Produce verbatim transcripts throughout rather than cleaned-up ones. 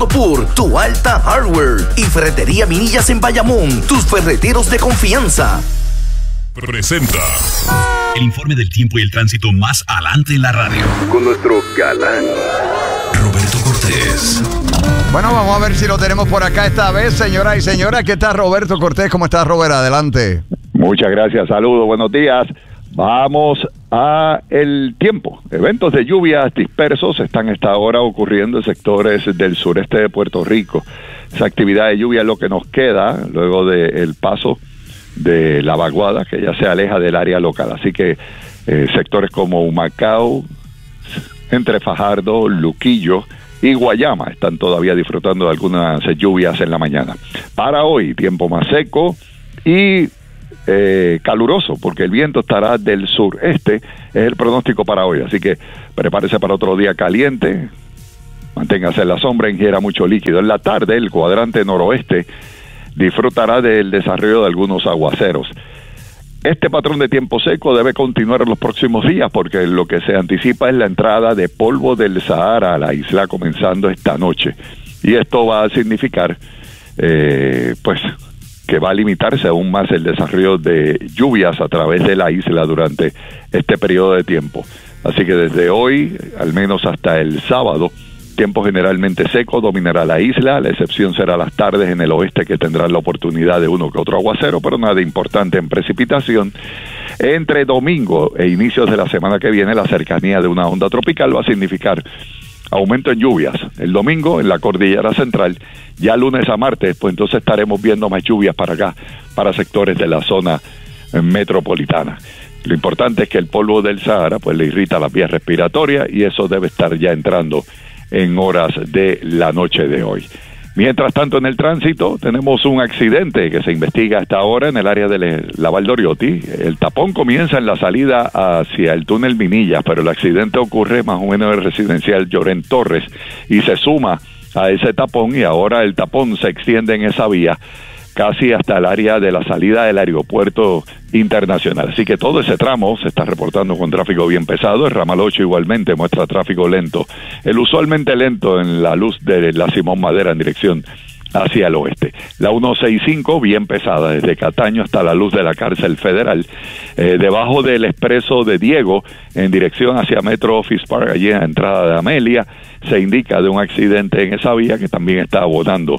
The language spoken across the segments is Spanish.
por Tu Alta Hardware y Ferretería Minillas en Bayamón, tus ferreteros de confianza. Presenta el informe del tiempo y el tránsito más adelante en la radio, con nuestro galán Roberto Cortés. Bueno, vamos a ver si lo tenemos por acá esta vez, señoras y señores. Aquí está Roberto Cortés. ¿Cómo estás, Robert? Adelante. Muchas gracias, saludos, buenos días. Vamos a el tiempo. Eventos de lluvias dispersos están a esta hora ocurriendo en sectores del sureste de Puerto Rico. Esa actividad de lluvia es lo que nos queda luego del paso de la vaguada, que ya se aleja del área local. Así que eh, sectores como Humacao, entre Fajardo, Luquillo y Guayama están todavía disfrutando de algunas lluvias en la mañana. Para hoy, tiempo más seco y eh, caluroso, porque el viento estará del sureste, es el pronóstico para hoy. Así que prepárese para otro día caliente, manténgase en la sombra, ingiera mucho líquido. En la tarde, el cuadrante noroeste disfrutará del desarrollo de algunos aguaceros. Este patrón de tiempo seco debe continuar en los próximos días, porque lo que se anticipa es la entrada de polvo del Sahara a la isla comenzando esta noche, y esto va a significar eh, pues que va a limitarse aún más el desarrollo de lluvias a través de la isla durante este periodo de tiempo. Así que desde hoy, al menos hasta el sábado, tiempo generalmente seco dominará la isla. La excepción será las tardes en el oeste, que tendrán la oportunidad de uno que otro aguacero, pero nada importante en precipitación. Entre domingo e inicios de la semana que viene, la cercanía de una onda tropical va a significar aumento en lluvias. El domingo en la cordillera central, ya lunes a martes, pues entonces estaremos viendo más lluvias para acá, para sectores de la zona metropolitana. Lo importante es que el polvo del Sahara pues le irrita las vías respiratorias, y eso debe estar ya entrando en horas de la noche de hoy. Mientras tanto, en el tránsito tenemos un accidente que se investiga hasta ahora en el área de la Valdoriotti. El tapón comienza en la salida hacia el túnel Minillas, pero el accidente ocurre más o menos en el residencial Llorén Torres y se suma a ese tapón, y ahora el tapón se extiende en esa vía casi hasta el área de la salida del aeropuerto internacional. Así que todo ese tramo se está reportando con tráfico bien pesado. El ramal ocho igualmente muestra tráfico lento, el usualmente lento en la luz de la Simón Madera en dirección hacia el oeste. La ciento sesenta y cinco bien pesada desde Cataño hasta la luz de la cárcel federal, eh, debajo del expreso de Diego en dirección hacia Metro Office Park, allí en la entrada de Amelia, se indica de un accidente en esa vía que también está abonando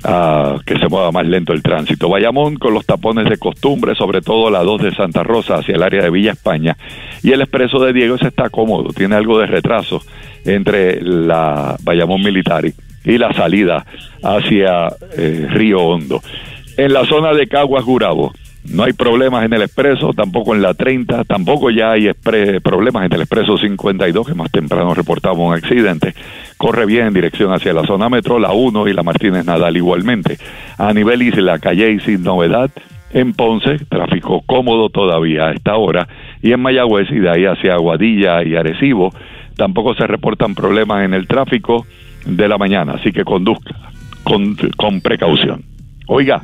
a que se mueva más lento el tránsito. Bayamón con los tapones de costumbre, sobre todo la dos de Santa Rosa hacia el área de Villa España, y el expreso de Diego se está cómodo, tiene algo de retraso entre la Bayamón Military y la salida hacia eh, Río Hondo. En la zona de Caguas Gurabo no hay problemas en el expreso, tampoco en la treinta, tampoco ya hay expre- problemas en el expreso cincuenta y dos, que más temprano reportamos un accidente. Corre bien en dirección hacia la zona metro, la uno y la Martínez Nadal igualmente. A nivel isla, Calley sin novedad. En Ponce, tráfico cómodo todavía a esta hora, y en Mayagüez y de ahí hacia Aguadilla y Arecibo tampoco se reportan problemas en el tráfico de la mañana, así que conduzca con, con precaución. Oiga,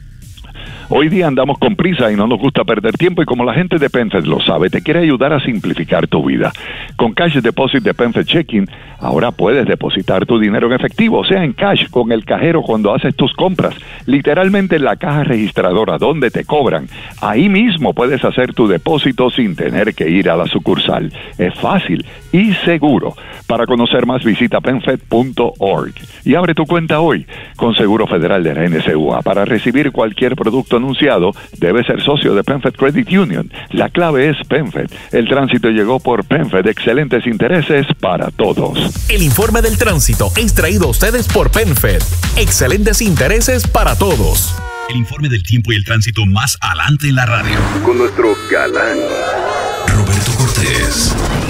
hoy día andamos con prisa y no nos gusta perder tiempo, y como la gente de PenFed lo sabe, te quiere ayudar a simplificar tu vida. Con Cash Deposit de PenFed Checking, ahora puedes depositar tu dinero en efectivo, o sea, en cash, con el cajero cuando haces tus compras, literalmente en la caja registradora donde te cobran. Ahí mismo puedes hacer tu depósito sin tener que ir a la sucursal. Es fácil y seguro. Para conocer más, visita penfed punto org y abre tu cuenta hoy con Seguro Federal de la N C U A. Para recibir cualquier producto anunciado, debe ser socio de PenFed Credit Union. La clave es PenFed. El tránsito llegó por PenFed. Excelentes intereses para todos. El informe del tránsito es traído a ustedes por PenFed. Excelentes intereses para todos. El informe del tiempo y el tránsito más adelante en la radio, con nuestro galán Roberto Cortés.